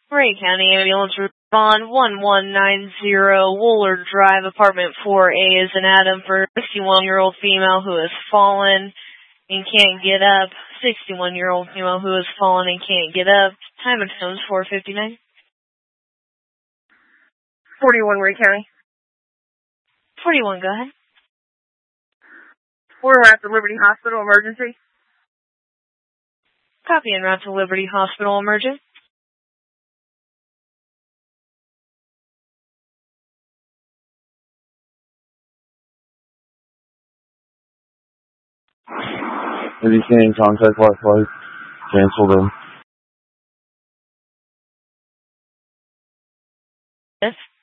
Ray County Ambulance respond 1190 Wooler Drive, apartment 4A is an Adam for 61-year-old female who has fallen and can't get up. 61-year-old female who has fallen and can't get up. Time and tone is 4:59. 41 Ray County. 41, go ahead. We're at the Liberty Hospital emergency. Copy en route to Liberty Hospital emergent. Have you seen contact last flight? Cancel them. Yes.